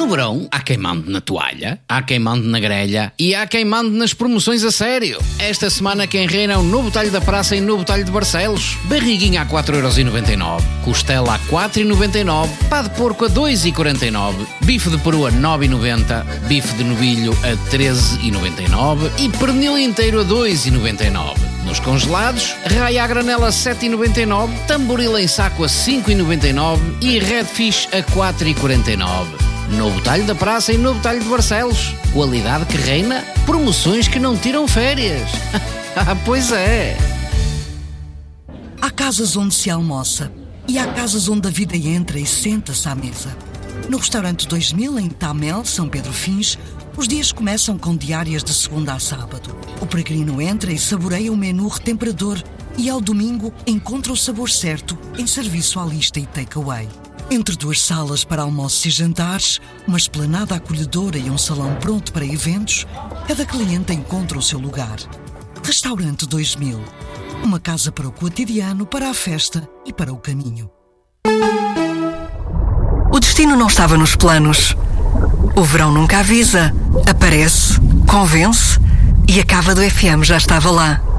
No verão, há quem mande na toalha, há quem mande na grelha e há quem mande nas promoções a sério. Esta semana quem reina é o Novo Talho da Praça em Novo Talho de Barcelos. Barriguinha a 4,99€, costela a 4,99€, pá de porco a 2,49€, bife de peru a 9,90€, bife de novilho a 13,99€ e pernil inteiro a 2,99€. Nos congelados, raia a granela a 7,99€, tamboril em saco a 5,99€ e redfish a 4,49€. Novo Talho da Praça em Novo Talho de Barcelos. Qualidade que reina, promoções que não tiram férias. Pois é. Há casas onde se almoça e há casas onde a vida entra e senta-se à mesa. No restaurante 2000, em Tamel, São Pedro Fins, os dias começam com diárias de segunda a sábado. O peregrino entra e saboreia o menu retemperador e ao domingo encontra o sabor certo em serviço à lista e takeaway. Entre duas salas para almoços e jantares, uma esplanada acolhedora e um salão pronto para eventos, cada cliente encontra o seu lugar. Restaurante 2000. Uma casa para o cotidiano, para a festa e para o caminho. O destino não estava nos planos. O verão nunca avisa. Aparece, convence e a cava do FM já estava lá.